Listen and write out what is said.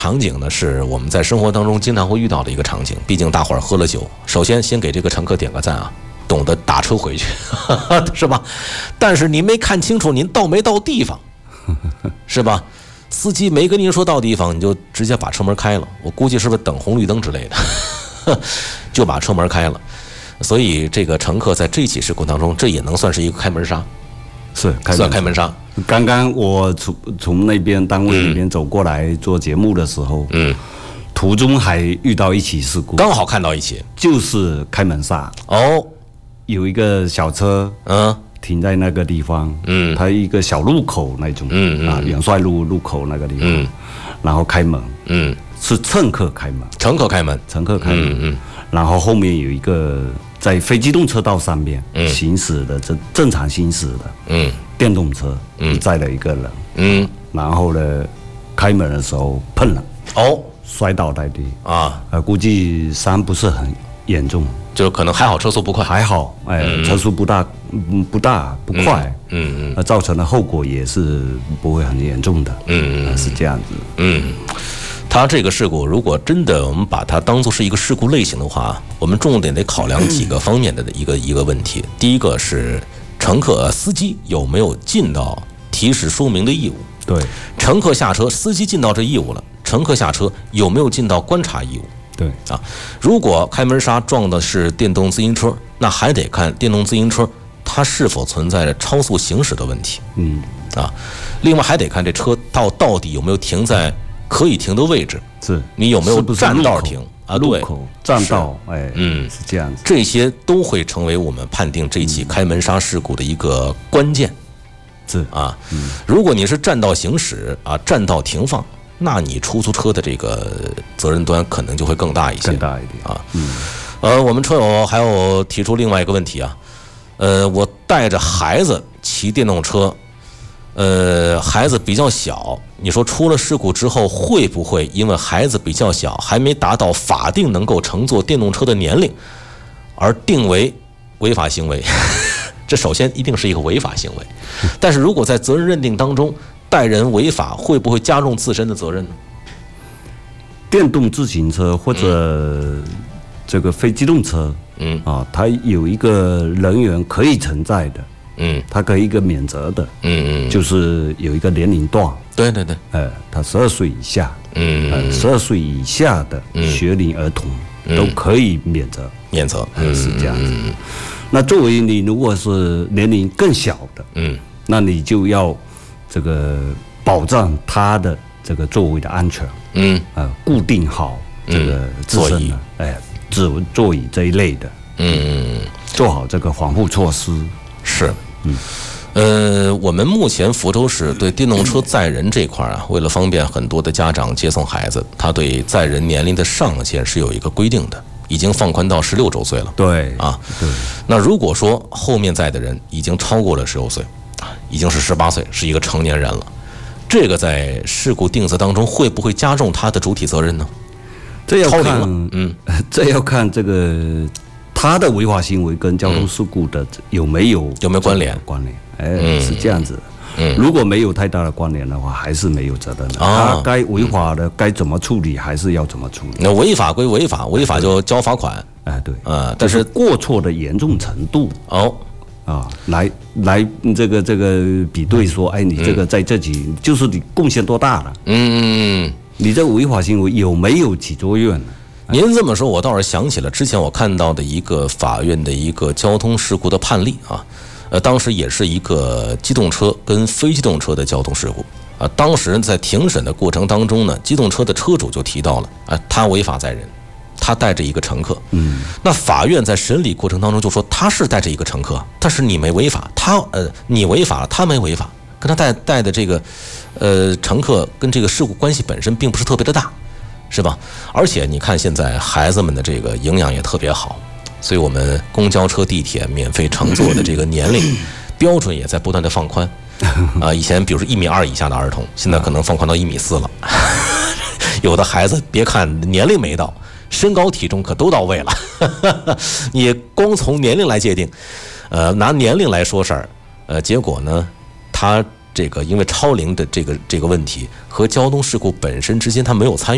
场景呢，是我们在生活当中经常会遇到的一个场景。毕竟大伙儿喝了酒，首先先给这个乘客点个赞啊，懂得打车回去，是吧？但是你没看清楚您到没到地方，是吧？司机没跟您说到地方，你就直接把车门开了。我估计是不是等红绿灯之类的，就把车门开了。所以这个乘客在这起事故当中，这也能算是一个开门杀。 是算开门杀。 刚刚我从那边单位里边走过来做节目的时候，途中还遇到一起事故， 刚好看到一起， 就是开门杀。 哦， 有一个小车，停在那个地方，它一个小路口那种，元帅路口那个地方，然后开门，是乘客开门， 乘客开门， 然后后面有一个在非机动车道上面行驶的正常行驶的，电动车载了一个人，然后呢，开门的时候碰了，摔倒在地啊，估计伤不是很严重， 就可能还好车速不快， 还好，车速不快，造成的后果也是不会很严重的，是这样子， 它这个事故，如果真的我们把它当作是一个事故类型的话，我们重点得考量几个方面的一个问题。第一个是司机有没有尽到提示说明的义务？ 对， 乘客下车，司机尽到这义务了，乘客下车有没有尽到观察义务？ 对啊，如果开门杀撞的是电动自行车，那还得看电动自行车它是否存在着超速行驶的问题。另外还得看这车到底有没有停在可以停的位置， 是你有没有占道停啊？ 路口占道，是这样子。 这些都会成为我们判定这起开门杀事故的一个关键。 是啊， 如果你是占道行驶啊，占道停放，那你出租车的这个责任端可能就会更大一些，我们车友还有提出另外一个问题啊，我带着孩子骑电动车。孩子比较小，你说出了事故之后，会不会因为孩子比较小，还没达到法定能够乘坐电动车的年龄，而定为违法行为？这首先一定是一个违法行为。但是如果在责任认定当中带人违法，会不会加重自身的责任呢？ 电动自行车或者这个非机动车，它有一个人员可以承载的。它可以一个免责的，就是有一个年龄段， 对， 他12岁以下，12岁以下的学龄儿童都可以免责，是这样子。那作为你如果是年龄更小的，那你就要这个保障他的这个座位的安全，固定好这个自身的，座椅这一类的，做好这个防护措施。 是，我们目前福州市对电动车载人这块啊，为了方便很多的家长接送孩子，他对载人年龄的上限是有一个规定的，已经放宽到16周岁了。 对啊，对。 那如果说后面载的人已经超过了16岁，已经是18岁，是一个成年人了，这个在事故定责当中会不会加重他的主体责任呢？ 这要看，这要看这个。他的违法行为跟交通事故的有没有关联？ 是这样子。如果没有太大的关联的话，还是没有责任的。他该违法的该怎么处理，还是要怎么处理。 那违法归违法，违法就交罚款。 对， 但是过错的严重程度来这个比对说，你这个在这起就是你贡献多大了？你这违法行为有没有起作用呢？ 您这么说，我倒是想起了之前我看到的一个法院的一个交通事故的判例啊，当时也是一个机动车跟非机动车的交通事故啊。当时在庭审的过程当中呢，机动车的车主就提到了他违法载人，他带着一个乘客。那法院在审理过程当中就说他是带着一个乘客，但是你没违法，你违法了，他没违法，跟他带的这个乘客跟这个事故关系本身并不是特别的大。是吧？而且你看现在孩子们的这个营养也特别好，所以我们公交车、地铁免费乘坐的这个年龄标准也在不断的放宽。以前比如说1.2米以下的儿童，现在可能放宽到1.4米了。有的孩子别看年龄没到，身高体重可都到位了。你光从年龄来界定，拿年龄来说事儿，结果呢，他这个因为超龄的这个问题和交通事故本身之间他没有参与。